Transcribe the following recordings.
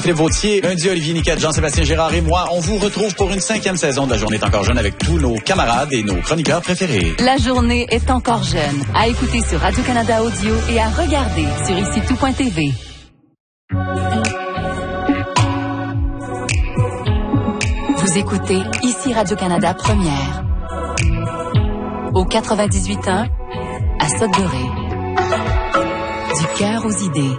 Jean-Philippe Vautier, lundi, Olivier Niquette, Jean-Sébastien Gérard et moi, on vous retrouve pour une 5e saison de La Journée est encore jeune avec tous nos camarades et nos chroniqueurs préférés. La Journée est encore jeune. À écouter sur Radio-Canada Audio et à regarder sur ici-tout.tv. Vous écoutez Ici Radio-Canada Première. Au 98.1, à Sudbury. Du cœur aux idées.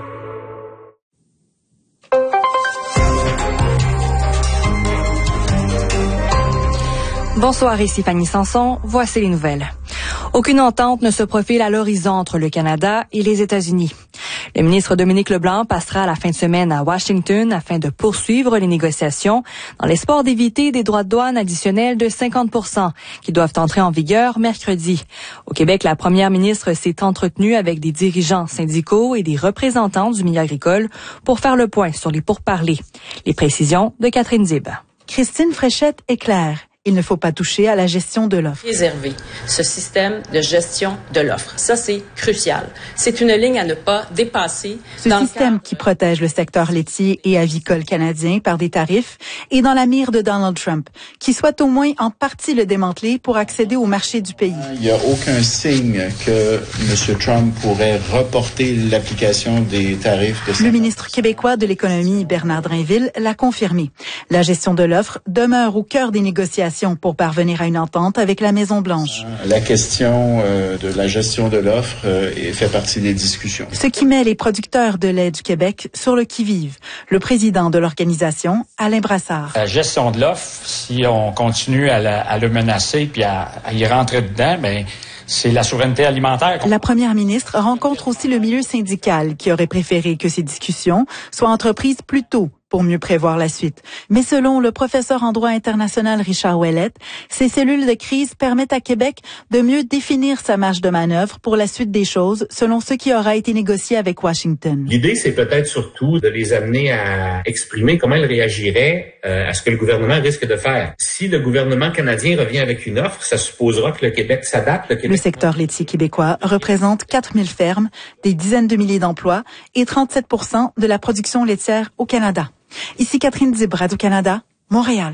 Bonsoir, ici Fanny Sanson. Voici les nouvelles. Aucune entente ne se profile à l'horizon entre le Canada et les États-Unis. Le ministre Dominique Leblanc passera à la fin de semaine à Washington afin de poursuivre les négociations dans l'espoir d'éviter des droits de douane additionnels de 50% qui doivent entrer en vigueur mercredi. Au Québec, la première ministre s'est entretenue avec des dirigeants syndicaux et des représentants du milieu agricole pour faire le point sur les pourparlers. Les précisions de Catherine Zib. Christine Fréchette est claire. Il ne faut pas toucher à la gestion de l'offre. Préserver ce système de gestion de l'offre. Ça, c'est crucial. C'est une ligne à ne pas dépasser. Ce système qui protège le secteur laitier et avicole canadien par des tarifs est dans la mire de Donald Trump, qui souhaite au moins en partie le démanteler pour accéder au marché du pays. Il n'y a aucun signe que M. Trump pourrait reporter l'application des tarifs de 50%. Le ministre québécois de l'économie, Bernard Drainville, l'a confirmé. La gestion de l'offre demeure au cœur des négociations pour parvenir à une entente avec la Maison-Blanche. La question de la gestion de l'offre fait partie des discussions. Ce qui met les producteurs de lait du Québec sur le qui-vive. Le président de l'organisation, Alain Brassard. La gestion de l'offre, si on continue à le menacer puis à y rentrer dedans, c'est la souveraineté alimentaire. La première ministre rencontre aussi le milieu syndical qui aurait préféré que ces discussions soient entreprises plus tôt pour mieux prévoir la suite. Mais selon le professeur en droit international Richard Ouellette, ces cellules de crise permettent à Québec de mieux définir sa marge de manœuvre pour la suite des choses selon ce qui aura été négocié avec Washington. L'idée, c'est peut-être surtout de les amener à exprimer comment ils réagiraient à ce que le gouvernement risque de faire. Si le gouvernement canadien revient avec une offre, ça supposera que le Québec s'adapte. Le secteur laitier québécois représente 4000 fermes, des dizaines de milliers d'emplois et 37% de la production laitière au Canada. Ici Catherine Dib, Radio-Canada, Montréal.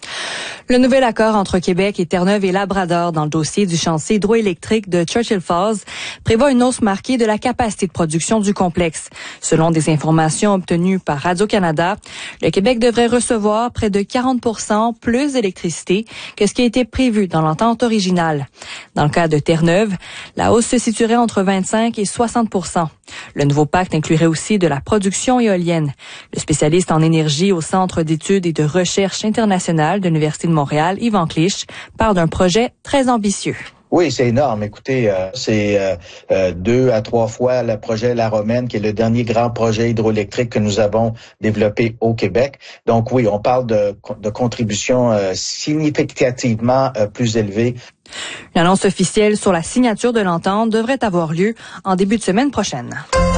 Le nouvel accord entre Québec et Terre-Neuve et Labrador dans le dossier du chantier hydroélectrique de Churchill Falls prévoit une hausse marquée de la capacité de production du complexe. Selon des informations obtenues par Radio-Canada, le Québec devrait recevoir près de 40% plus d'électricité que ce qui a été prévu dans l'entente originale. Dans le cas de Terre-Neuve, la hausse se situerait entre 25 et 60%. Le nouveau pacte inclurait aussi de la production éolienne. Le spécialiste en énergie au Centre d'études et de recherche internationale de l'Université de Montréal, Yvan Clich, parle d'un projet très ambitieux. Oui, c'est énorme. Écoutez, c'est 2 à 3 fois le projet La Romaine, qui est le dernier grand projet hydroélectrique que nous avons développé au Québec. Donc oui, on parle de contributions significativement plus élevées. L'annonce officielle sur la signature de l'entente devrait avoir lieu en début de semaine prochaine.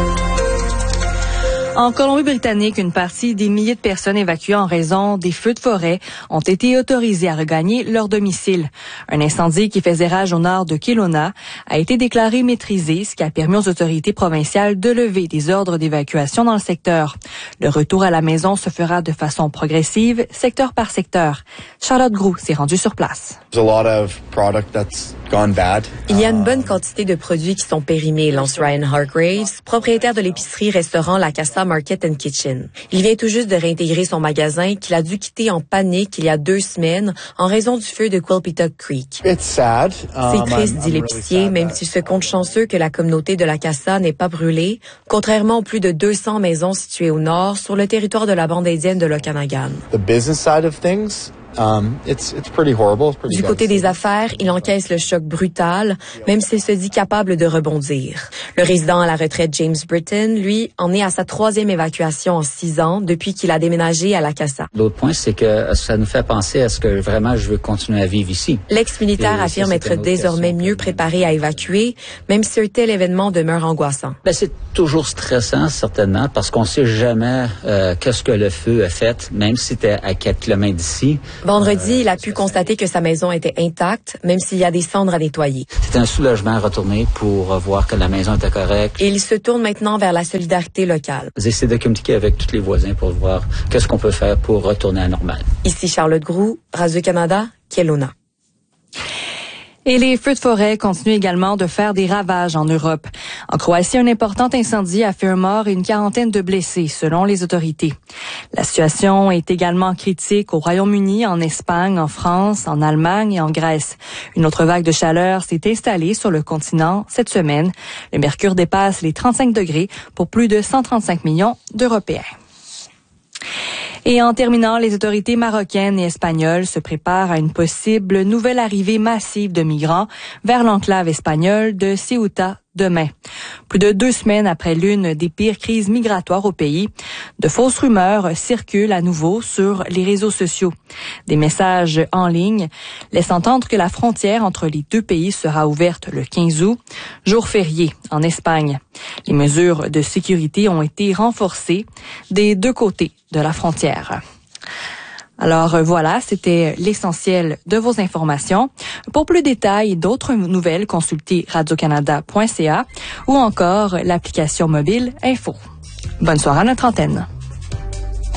En Colombie-Britannique, une partie des milliers de personnes évacuées en raison des feux de forêt ont été autorisées à regagner leur domicile. Un incendie qui faisait rage au nord de Kelowna a été déclaré maîtrisé, ce qui a permis aux autorités provinciales de lever des ordres d'évacuation dans le secteur. Le retour à la maison se fera de façon progressive, secteur par secteur. Charlotte Groux s'est rendue sur place. Il y a une bonne quantité de produits qui sont périmés, lance Ryan Hargraves, propriétaire de l'épicerie-restaurant La Casa Market and Kitchen. Il vient tout juste de réintégrer son magasin qu'il a dû quitter en panique il y a 2 semaines en raison du feu de Quilpituck Creek. C'est triste, dit l'épicier, même s'il se compte chanceux que la communauté de La Casa n'ait pas brûlé, contrairement aux plus de 200 maisons situées au nord sur le territoire de la bande indienne de l'Okanagan. Du côté des affaires, il encaisse le choc brutal, même s'il se dit capable de rebondir. Le résident à la retraite James Britton, lui, en est à sa 3e évacuation en 6 ans depuis qu'il a déménagé à La Casa. L'autre point, c'est que ça nous fait penser à ce que vraiment je veux continuer à vivre ici. L'ex-militaire affirme être désormais mieux préparé à évacuer, même si un tel événement demeure angoissant. C'est toujours stressant, certainement, parce qu'on sait jamais qu'est-ce que le feu a fait, même si t'es à 4 kilomètres d'ici. Vendredi, il a pu constater que sa maison était intacte, même s'il y a des cendres à nettoyer. C'était un soulagement à retourner pour voir que la maison était correcte. Et il se tourne maintenant vers la solidarité locale. J'essaie de communiquer avec tous les voisins pour voir qu'est-ce qu'on peut faire pour retourner à la normale. Ici Charlotte Groux, Radio-Canada, Kelowna. Et les feux de forêt continuent également de faire des ravages en Europe. En Croatie, un important incendie a fait un mort et une quarantaine de blessés, selon les autorités. La situation est également critique au Royaume-Uni, en Espagne, en France, en Allemagne et en Grèce. Une autre vague de chaleur s'est installée sur le continent cette semaine. Le mercure dépasse les 35 degrés pour plus de 135 millions d'Européens. Et en terminant, les autorités marocaines et espagnoles se préparent à une possible nouvelle arrivée massive de migrants vers l'enclave espagnole de Ceuta demain. Plus de 2 semaines après l'une des pires crises migratoires au pays, de fausses rumeurs circulent à nouveau sur les réseaux sociaux. Des messages en ligne laissent entendre que la frontière entre les deux pays sera ouverte le 15 août, jour férié en Espagne. Les mesures de sécurité ont été renforcées des deux côtés de la frontière. Alors voilà, c'était l'essentiel de vos informations. Pour plus de détails et d'autres nouvelles, consultez radiocanada.ca ou encore l'application mobile Info. Bonne soirée à notre antenne.